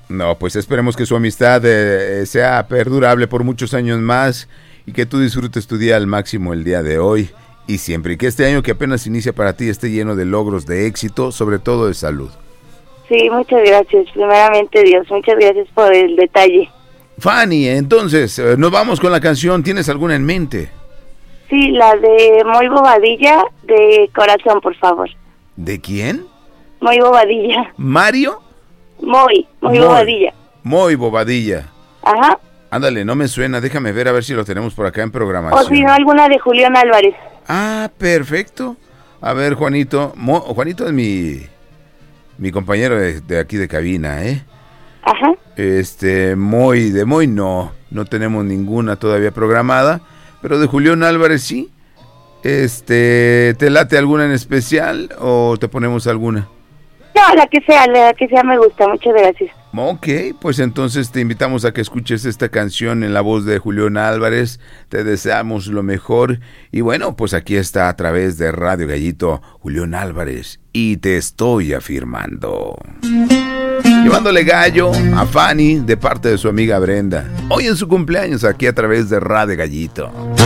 No, pues esperemos que su amistad sea perdurable por muchos años más y que tú disfrutes tu día al máximo el día de hoy y siempre. Y que este año que apenas inicia para ti esté lleno de logros, de éxito, sobre todo de salud. Sí, muchas gracias. Primeramente, Dios, muchas gracias por el detalle. Fanny, entonces, nos vamos con la canción. ¿Tienes alguna en mente? Sí, la de Muy Bobadilla, de Corazón, por favor. ¿De quién? Muy Bobadilla. ¿Mario? Muy Bobadilla. Muy Bobadilla. Ajá. Ándale, no me suena, déjame ver a ver si lo tenemos por acá en programación. O si no, alguna de Julián Álvarez. Ah, perfecto. A ver, Juanito. Juanito es mi compañero de aquí de cabina, ¿eh? Ajá. De Moy no tenemos ninguna todavía programada, pero de Julián Álvarez sí. ¿Te late alguna en especial o te ponemos alguna? No, la que sea me gusta, muchas gracias. Ok, pues entonces te invitamos a que escuches esta canción en la voz de Julián Álvarez. Te deseamos lo mejor. Y bueno, pues aquí está a través de Radio Gallito Julián Álvarez. Y te estoy afirmando. Llevándole gallo a Fanny de parte de su amiga Brenda. Hoy en su cumpleaños aquí a través de Radio Gallito.